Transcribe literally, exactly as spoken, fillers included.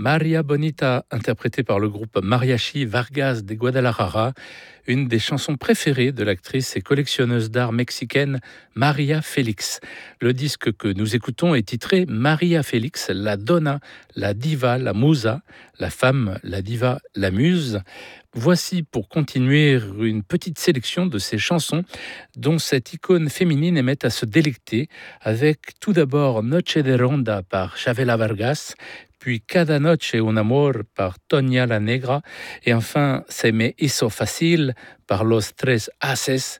Maria Bonita, interprétée par le groupe Mariachi Vargas de Guadalajara, une des chansons préférées de l'actrice et collectionneuse d'art mexicaine Maria Félix. Le disque que nous écoutons est titré Maria Félix, la donna, la diva, la musa, la femme, la diva, la muse. Voici pour continuer une petite sélection de ces chansons dont cette icône féminine aimait à se délecter, avec tout d'abord Noche de Ronda par Chavela Vargas, puis Cada Noche un Amor par Toña la Negra, et enfin Se me hizo fácil par Los Tres Haces,